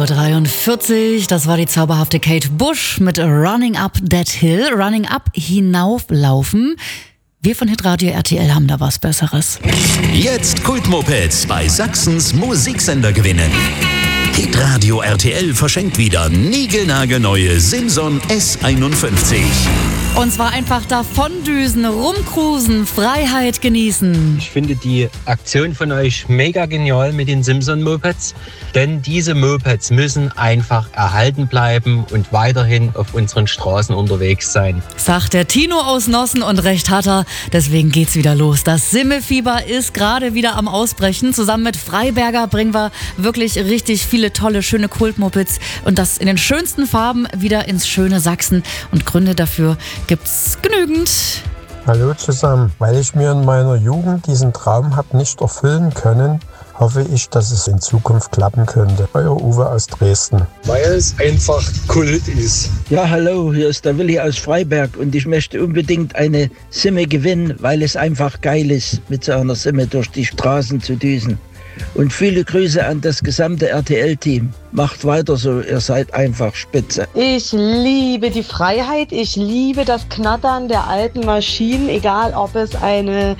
6:43 Uhr, das war die zauberhafte Kate Bush mit Running Up That Hill. Running Up, hinauflaufen. Wir von Hitradio RTL haben da was Besseres. Jetzt Kultmopeds bei Sachsens Musiksender gewinnen. Hitradio RTL verschenkt wieder niegelnagelneue Simson S51. Und zwar einfach davondüsen, rumcruisen, Freiheit genießen. Ich finde die Aktion von euch mega genial mit den Simson-Mopeds, denn diese Mopeds müssen einfach erhalten bleiben und weiterhin auf unseren Straßen unterwegs sein. Sagt der Tino aus Nossen und recht hat er, deswegen geht's wieder los. Das Simme-Fieber ist gerade wieder am Ausbrechen. Zusammen mit Freiberger bringen wir wirklich richtig viele tolle, schöne Kultmopeds und das in den schönsten Farben wieder ins schöne Sachsen. Und Gründe dafür gibt's genügend. Hallo zusammen. Weil ich mir in meiner Jugend diesen Traum habe nicht erfüllen können, hoffe ich, dass es in Zukunft klappen könnte. Euer Uwe aus Dresden. Weil es einfach Kult ist. Ja, hallo, hier ist der Willi aus Freiberg und ich möchte unbedingt eine Simme gewinnen, weil es einfach geil ist, mit so einer Simme durch die Straßen zu düsen. Und viele Grüße an das gesamte RTL-Team. Macht weiter so, ihr seid einfach spitze. Ich liebe die Freiheit, ich liebe das Knattern der alten Maschinen, egal ob es eine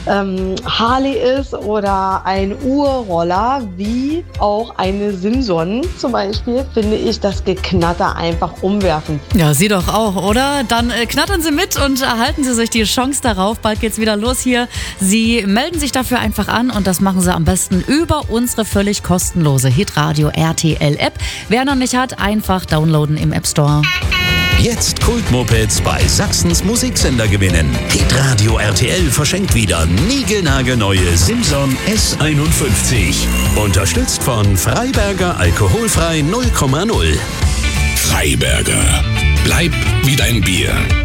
Harley ist oder ein Urroller, wie auch eine Simson zum Beispiel, finde ich das Geknatter einfach umwerfend. Ja, Sie doch auch, oder? Dann knattern Sie mit und erhalten Sie sich die Chance darauf. Bald geht's wieder los hier. Sie melden sich dafür einfach an und das machen Sie am besten über unsere völlig kostenlose Hitradio RTL App. Wer noch nicht hat, einfach downloaden im App Store. Jetzt Kultmopeds bei Sachsens Musiksender gewinnen. Hitradio RTL verschenkt wieder niegelnagelneue Simson S51. Unterstützt von Freiberger alkoholfrei 0,0. Freiberger. Bleib wie dein Bier.